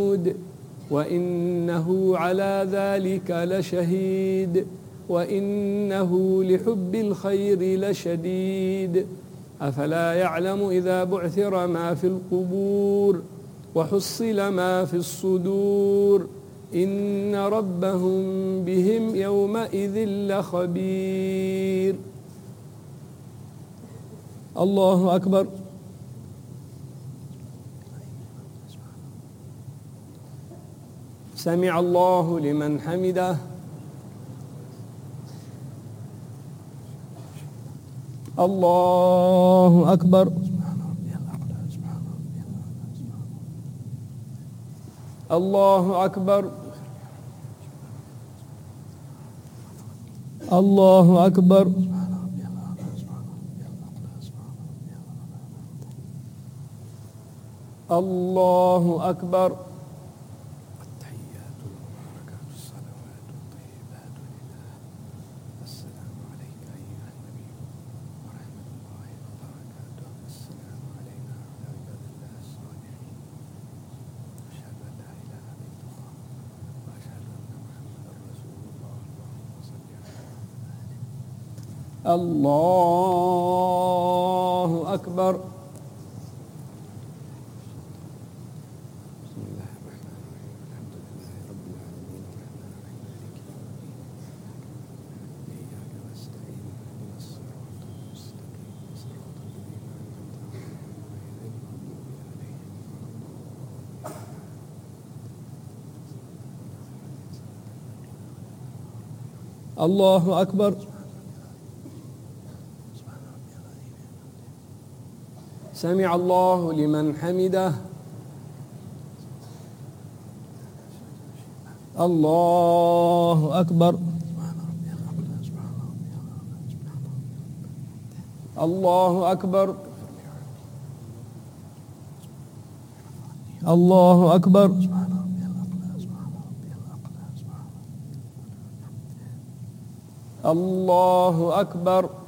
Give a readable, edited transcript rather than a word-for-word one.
وإنه على ذلك لشهيد وإنه لحب الخير لشديد أفلا يعلم إذا بعثر ما في القبور وحصل ما في الصدور إن ربهم بهم يومئذ لخبير. الله أكبر. سمع الله لمن حمده. الله أكبر. الله أكبر. الله أكبر. الله أكبر. الله أكبر. الله أكبر. سمع الله لمن حمده. الله أكبر. الله أكبر. الله أكبر. الله أكبر.